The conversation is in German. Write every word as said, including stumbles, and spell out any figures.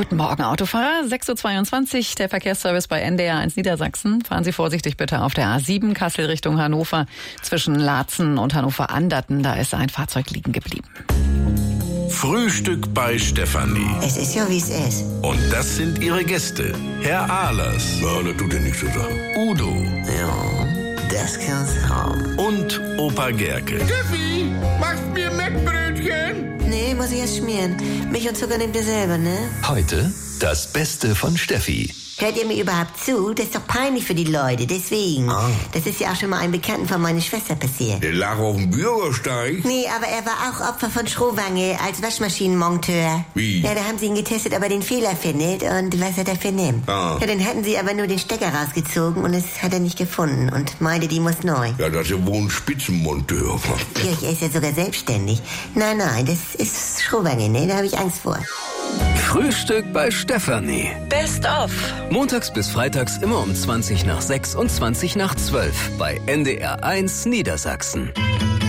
Guten Morgen, Autofahrer. sechs Uhr zweiundzwanzig, der Verkehrsservice bei N D R eins Niedersachsen. Fahren Sie vorsichtig bitte auf der A sieben, Kassel Richtung Hannover. Zwischen Laatzen und Hannover-Anderten, da ist ein Fahrzeug liegen geblieben. Frühstück bei Stefanie. Es ist ja, wie es ist. Und das sind ihre Gäste. Herr Ahlers. Ja, das tut ja nichts zu sagen. Udo. Ja, das kann's haben. Und Opa Gerke. Steffi, machst mir Mettbrötchen? Nee, muss ich erst schmieren. Milch und Zucker nehmt ihr selber, ne? Heute das Beste von Steffi. Hört ihr mir überhaupt zu? Das ist doch peinlich für die Leute, deswegen. Ah. Das ist ja auch schon mal einem Bekannten von meiner Schwester passiert. Der lag auf dem Bürgersteig. Nee, aber er war auch Opfer von Schrohwange als Waschmaschinenmonteur. Wie? Ja, da haben sie ihn getestet, ob er den Fehler findet und was er dafür nimmt. Ah. Ja, dann hatten sie aber nur den Stecker rausgezogen und das hat er nicht gefunden und meinte, die muss neu. Ja, das ist ja wohl ein Spitzenmonteur. Ja, ich ist ja sogar selbstständig. Nein, nein, das ist Schrohwange, ne? Da habe ich Angst vor. Frühstück bei Stefanie. Best of. Montags bis freitags immer um zwanzig nach sechs und zwanzig nach zwölf bei N D R eins Niedersachsen.